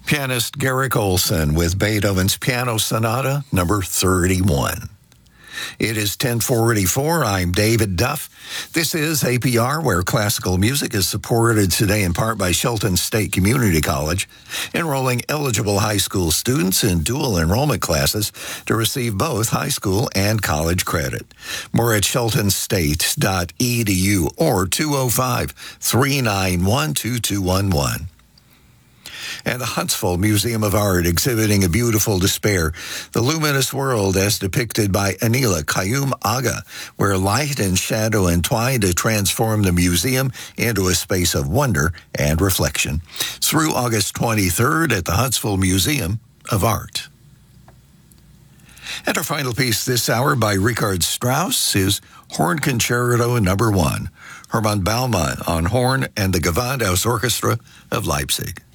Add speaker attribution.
Speaker 1: Pianist Garrick Olson with Beethoven's Piano Sonata, number 31. It is 10:44. I'm David Duff. This is APR, where classical music is supported today in part by Shelton State Community College, enrolling eligible high school students in dual enrollment classes to receive both high school and college credit. More at sheltonstate.edu or 205-391-2211. And the Huntsville Museum of Art exhibiting A Beautiful Despair, the luminous world as depicted by Anila Qayyum Aga, where light and shadow entwine to transform the museum into a space of wonder and reflection. Through August 23rd at the Huntsville Museum of Art. And our final piece this hour by Richard Strauss is Horn Concerto No. 1, Hermann Baumann on horn and the Gewandhaus Orchestra of Leipzig.